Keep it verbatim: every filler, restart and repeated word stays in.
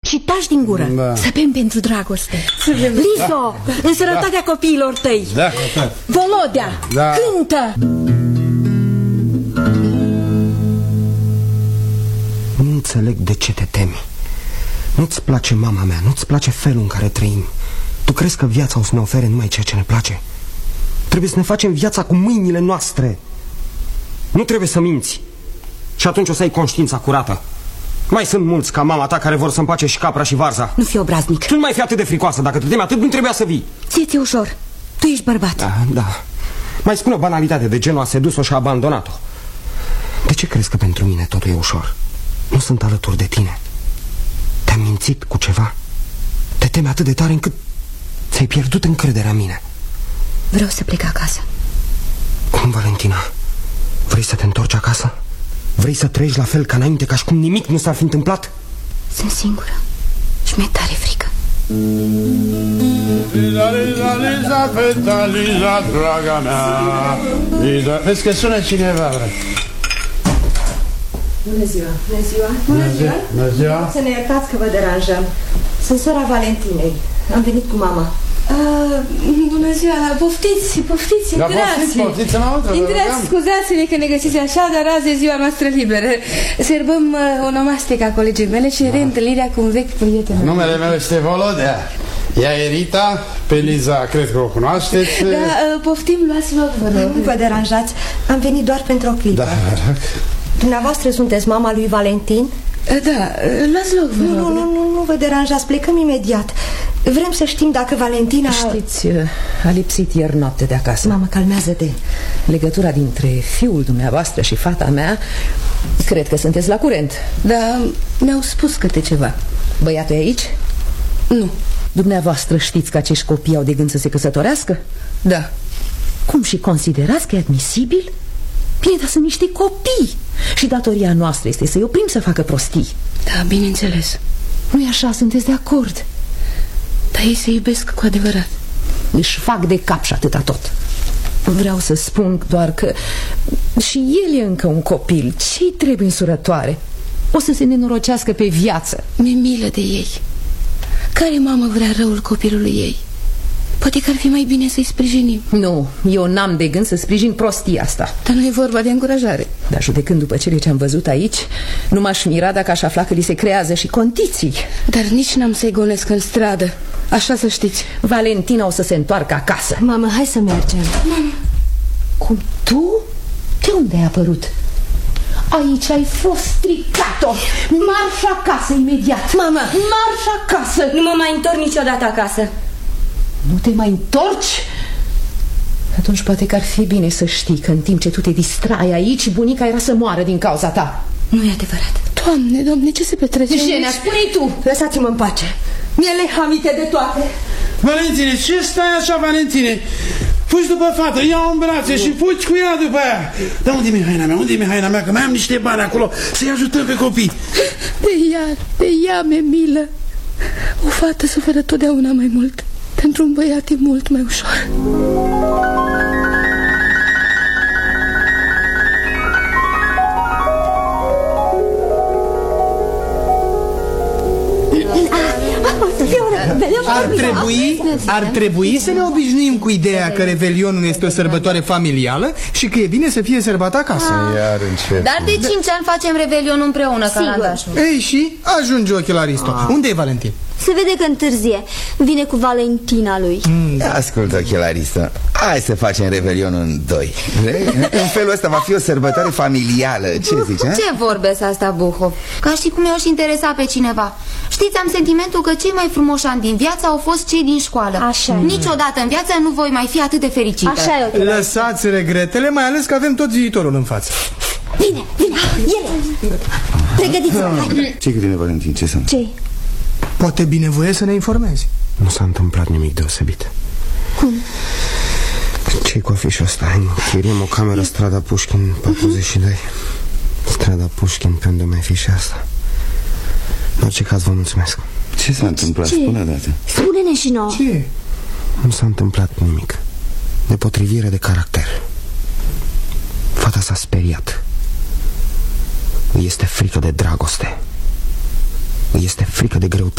și taci din gură. Da. Să bem pentru dragoste. Liso, da. În sănătatea da. copiilor tăi. Da. Volodea, da. cântă. Nu înțeleg de ce te temi. Nu-ți place mama mea, nu-ți place felul în care trăim. Tu crezi că viața o să ne ofere numai ceea ce ne place? Trebuie să ne facem viața cu mâinile noastre. Nu trebuie să minți. Și atunci o să ai conștiința curată. Mai sunt mulți ca mama ta care vor să împace și capra și varza. Nu fi obraznic. Tu nu mai fi atât de fricoasă. Dacă te temi atât, nu trebuia să vii. Ție ți-e ușor. Tu ești bărbat. Da, da. Mai spune o banalitate de genul a sedus-o și a abandonat-o. De ce crezi că pentru mine totul e ușor? Nu sunt alături de tine. Te-am mințit cu ceva. Te temi atât de tare încât ți-ai pierdut încrederea în mine. Vreau să plec acasă. Cum, Valentina? Vrei să te întorci acasă? Vrei să trăiești la fel ca înainte, ca și cum nimic nu s-ar fi întâmplat? Sunt singură și mi-e tare frică. Liza, Liza, Liza, feta, Liza, draga mea. Liza, vezi că sună cineva, bre. Bună ziua! Bună ziua! Bună ziua! Bună ziua! Să ne iertați că vă deranjăm. Sunt sora Valentinei. Am venit cu mama. Uh, bună ziua! Poftiți, poftiți, da, intrați! Poftiți, poftiți înăuntru! Intrați, scuzați-ne că ne găsiți așa, dar azi e ziua noastră liberă. Sărbăm uh, onomastica colegii mele și da. reîntâlnirea cu un vechi prieten. Numele meu este Volodea. Ea e Rita, pe Liza cred că o cunoașteți. Da, uh, poftim, luați loc, vă rog. Nu vă deranjați, am venit doar pentru o clipă. Da, vă rog. Dumneavoastră sunteți mama lui Valentin? Da, luați loc, vă rog. Nu, nu, nu, nu vă deranjați, plecăm imediat. Vrem să știm dacă Valentina... Știți, a lipsit ieri noapte de acasă. Mamă, calmează-te. Legătura dintre fiul dumneavoastră și fata mea, cred că sunteți la curent. Da, mi-au spus câte ceva. Băiatul e aici? Nu. Dumneavoastră știți că acești copii au de gând să se căsătorească? Da. Cum, și considerați că e admisibil? Bine, dar sunt niște copii și datoria noastră este să-i oprim să facă prostii. Da, bineînțeles. Nu-i așa? Sunteți de acord? Dar ei se iubesc cu adevărat. Își fac de cap și atâta tot. Vreau să spun doar că și el e încă un copil. Ce-i trebuie însurătoare? O să se nenorocească pe viață. Mi-e milă de ei. Care mamă vrea răul copilului ei? Poate că ar fi mai bine să-i sprijinim. Nu, eu n-am de gând să sprijin prostia asta. Dar nu e vorba de încurajare. Dar judecând după cele ce am văzut aici, nu m-aș mira dacă aș afla că li se creează și condiții. Dar nici n-am să-i gonesc în stradă. Așa să știți. Valentina o să se întoarcă acasă. Mamă, hai să mergem. Mama. Cum, tu? De unde ai apărut? Aici ai fost stricat-o. Marș acasă imediat. Mamă, marș acasă. Nu mă mai întorc niciodată acasă. Nu te mai întorci? Atunci poate că ar fi bine să știi că în timp ce tu te distrai aici, bunica era să moară din cauza ta. Nu e adevărat. Doamne, Doamne, ce se petrece? Jenea, spune-i tu. Lăsați-mă în pace. Mi-e lehamite de toate. Valentine, ce stai așa, Valentine? Fugi după fată, ia-o în brațe și fugi cu ea după ea. Dar unde e haina mea? Unde e haina mea? Că mai am niște bani acolo să-i ajutăm pe copii. De ea, de ea mi-e milă. O fată suferă totdeauna mai mult. Pentru un băiat e mult mai ușor. Ar trebui, ar trebui să ne obișnuim cu ideea că Revelionul este o sărbătoare familială și că e bine să fie sărbat acasă. Iar încep. Dar de cinci ani facem Revelionul împreună, Calandașul. Ei, și ajunge ochelaristo. Unde e Valentin? Se vede că întârzie. Vine cu Valentina lui. mm. Ascultă, ochelaristă, hai să facem Revelionul în doi. În felul ăsta va fi o sărbătoare familială. Ce zici, a? Ce vorbesc asta, Buhov? Ca și cum eu aș interesa pe cineva. Știți, am sentimentul că cei mai frumoși ani din viață au fost cei din școală. Așa. Niciodată în viață nu voi mai fi atât de fericită. Așa e, ochelaristo. Lăsați regretele, mai ales că avem tot viitorul în față. Bine, bine, ele. Pregătiți-vă. Ce-i cu tine, Valentin? Ce sunt? Ce-i? Poate binevoie să ne informezi. Nu s-a întâmplat nimic deosebit. Cum? Ce-i cu afișul ăsta? Închiriem o cameră, strada Pușkin patruzeci și doi. Strada Pușkin, pe unde mai fi și asta. În orice caz, vă mulțumesc. Ce s-a întâmplat? Ce? Spune dată. Spune-ne și nouă. Ce? Nu s-a întâmplat nimic. Nepotrivire de caracter. Fata s-a speriat. Îi este frică de dragoste. Îi este frică de greutate.